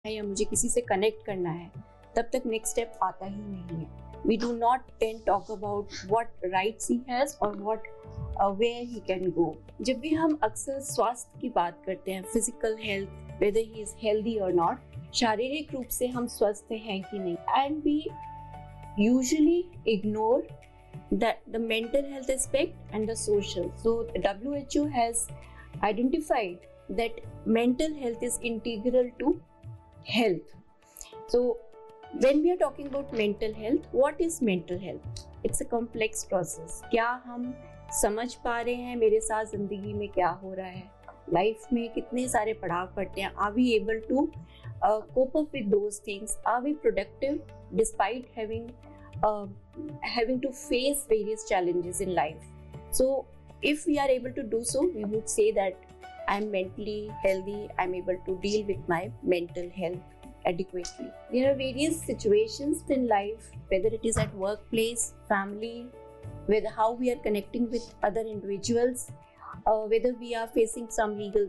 है या मुझे किसी से कनेक्ट करना है, तब तक नेक्स्ट स्टेप आता ही नहीं है. We do not then talk about what rights he has or what where he can go. जब भी हम अक्सर स्वास्थ्य की बात करते हैं, physical health, whether he is healthy or not, शारीरिक रूप से हम स्वस्थ हैं कि नहीं, and we usually ignore that the mental health aspect and the social. So the WHO has identified that mental health is integral to health. So when we are talking about mental health, what is mental health? It's a complex process. क्या हम समझ पा रहे हैं मेरे साथ जिंदगी में क्या हो रहा है, लाइफ में कितने सारे पड़ाव पड़ते हैं, are we able to cope up with those things, are we productive despite having to face various challenges in life. So if we are able to do so, we would say that I'm mentally healthy, I'm able to deal with my mental health adequately. There are various situations in life, whether it is at workplace, family, whether how we are connecting with other individuals, whether we are facing some legal